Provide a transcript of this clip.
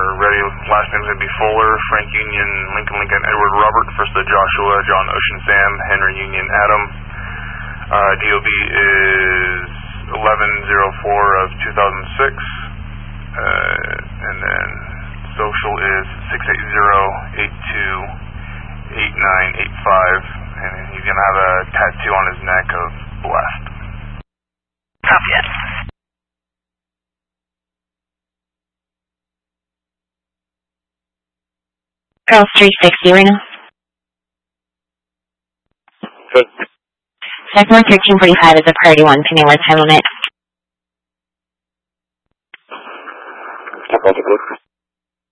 ready. Last name's going to be Fuller, Frank Union, Lincoln Lincoln, Edward Robert. First the Joshua, John Ocean Sam, Henry Union Adam. DOB is 1104 of 2006. And then social is 680-828985. And he's going to have a tattoo on his neck of Blessed. Copy it. Girls 360 right now. Good. Second 1345 is a priority 1. Pending word time limit.